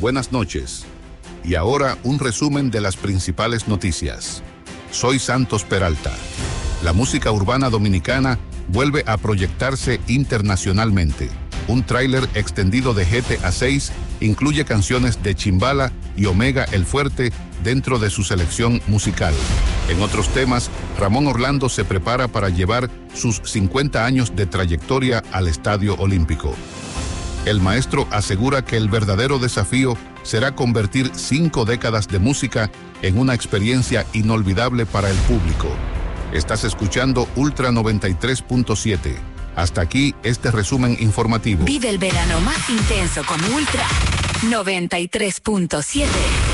Buenas noches. Y ahora un resumen de las principales noticias. Soy Santos Peralta. La música urbana dominicana vuelve a proyectarse internacionalmente. Un tráiler extendido de GTA 6 incluye canciones de Chimbala y Omega El Fuerte dentro de su selección musical. En otros temas, Ramón Orlando se prepara para llevar sus 50 años de trayectoria al Estadio Olímpico. El maestro asegura que el verdadero desafío será convertir 5 décadas de música en una experiencia inolvidable para el público. Estás escuchando Ultra 93.7. Hasta aquí este resumen informativo. Vive el verano más intenso con Ultra 93.7.